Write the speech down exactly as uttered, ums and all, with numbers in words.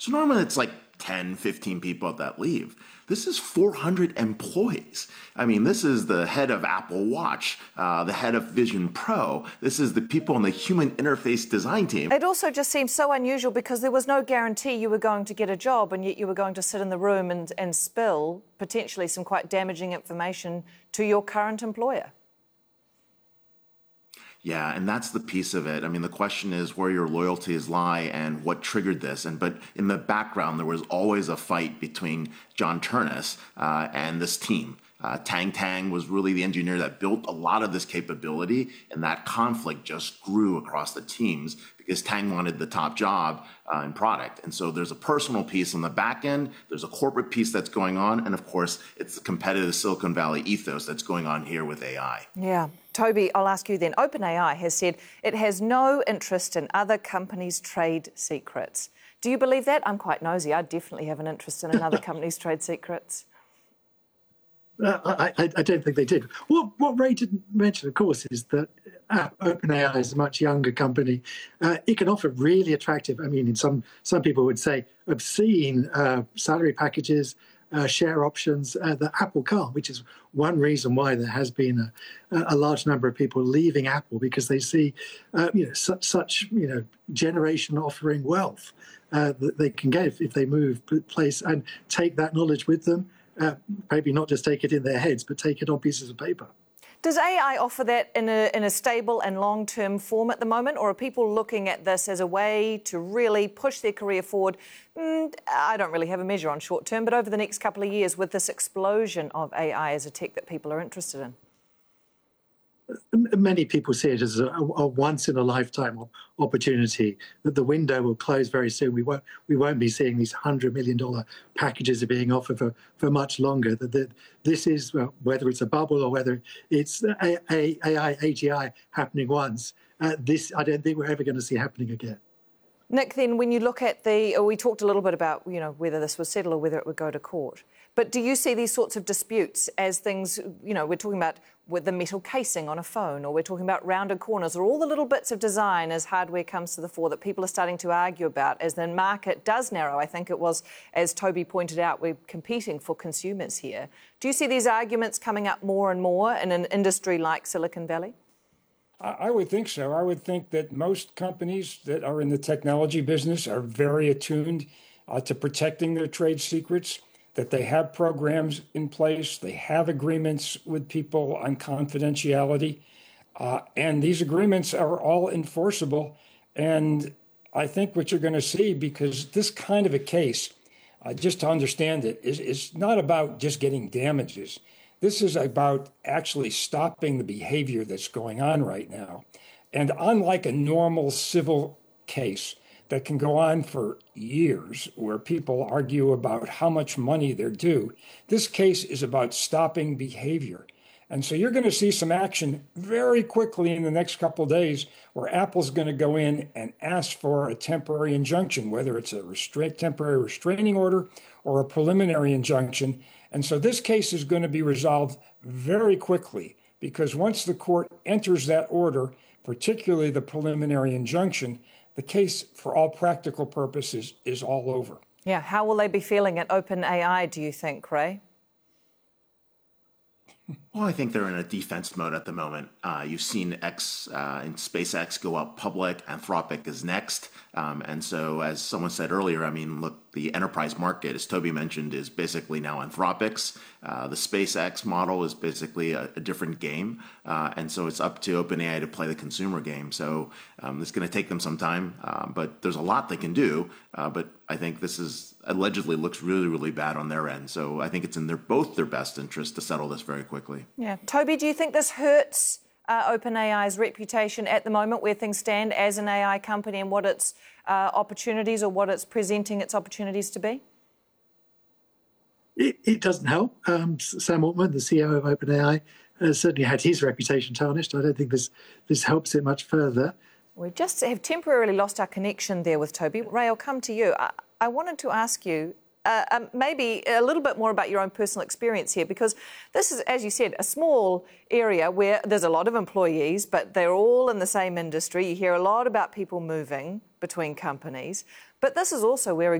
So normally it's like ten, fifteen people that leave. This is four hundred employees. I mean, this is the head of Apple Watch, uh, the head of Vision Pro. This is the people on the human interface design team. It also just seems so unusual because there was no guarantee you were going to get a job, and yet you were going to sit in the room and, and spill potentially some quite damaging information to your current employer. Yeah, and that's the piece of it. I mean, the question is where your loyalties lie and what triggered this. And but in the background, there was always a fight between John Ternus uh, and this team. Uh, Tang Tang was really the engineer that built a lot of this capability, and that conflict just grew across the teams because Tang wanted the top job uh, in product. And so there's a personal piece on the back end, there's a corporate piece that's going on, and of course, it's the competitive Silicon Valley ethos that's going on here with A I. Yeah. Toby, I'll ask you then. OpenAI has said it has no interest in other companies' trade secrets. Do you believe that? I'm quite nosy. I definitely have an interest in another company's trade secrets. Uh, I, I, I don't think they did. What, what Ray didn't mention, of course, is that uh, OpenAI is a much younger company. Uh, it can offer really attractive, I mean, in some, some people would say obscene uh, salary packages, Uh, share options uh, that Apple can't, which is one reason why there has been a, a large number of people leaving Apple, because they see uh, you know, such, such you know, generation offering wealth uh, that they can get if, if they move place and take that knowledge with them. Uh, maybe not just take it in their heads, but take it on pieces of paper. Does A I offer that in a, in a stable and long-term form at the moment, or are people looking at this as a way to really push their career forward? Mm, I don't really have a measure on short-term, but over the next couple of years with this explosion of A I as a tech that people are interested in? Many people see it as a, a once-in-a-lifetime opportunity, that the window will close very soon. We won't, we won't be seeing these one hundred million dollars packages being offered for, for much longer. That, that this is, well, whether it's a bubble or whether it's a, a, A I, A G I happening once, uh, this I don't think we're ever going to see happening again. Nick, then when you look at the, we talked a little bit about, you know, whether this was settled or whether it would go to court. But do you see these sorts of disputes as things, you know, we're talking about with the metal casing on a phone, or we're talking about rounded corners, or all the little bits of design as hardware comes to the fore that people are starting to argue about as the market does narrow? I think it was, as Toby pointed out, we're competing for consumers here. Do you see these arguments coming up more and more in an industry like Silicon Valley? I would think so. I would think that most companies that are in the technology business are very attuned uh, to protecting their trade secrets, that they have programs in place, they have agreements with people on confidentiality, uh, and these agreements are all enforceable. And I think what you're going to see, because this kind of a case, uh, just to understand it, is, is not about just getting damages. This is about actually stopping the behavior that's going on right now. And unlike a normal civil case that can go on for years, where people argue about how much money they're due, this case is about stopping behavior. And so you're going to see some action very quickly in the next couple of days, where Apple's going to go in and ask for a temporary injunction, whether it's a restraint, temporary restraining order or a preliminary injunction. And so this case is going to be resolved very quickly, because once the court enters that order, particularly the preliminary injunction, the case, for all practical purposes, is all over. Yeah, how will they be feeling at OpenAI, do you think, Ray? Well, I think they're in a defense mode at the moment. Uh, you've seen X uh, and SpaceX go up public. Anthropic is next. Um, and so, as someone said earlier, I mean, look, the enterprise market, as Toby mentioned, is basically now Anthropic's. Uh, the SpaceX model is basically a, a different game. Uh, and so it's up to OpenAI to play the consumer game. So um, it's going to take them some time, uh, but there's a lot they can do. Uh, but I think this is allegedly looks really, really bad on their end. So I think it's in their both their best interest to settle this very quickly. Yeah. Toby, do you think this hurts uh, OpenAI's reputation at the moment, where things stand as an A I company and what its uh, opportunities, or what it's presenting its opportunities to be? It, it doesn't help. Um, Sam Altman, the C E O of OpenAI, has certainly had his reputation tarnished. I don't think this this helps it much further. We just have temporarily lost our connection there with Toby. Ray, I'll come to you. I, I wanted to ask you uh, um, maybe a little bit more about your own personal experience here, because this is, as you said, a small area where there's a lot of employees, but they're all in the same industry. You hear a lot about people moving between companies, but this is also where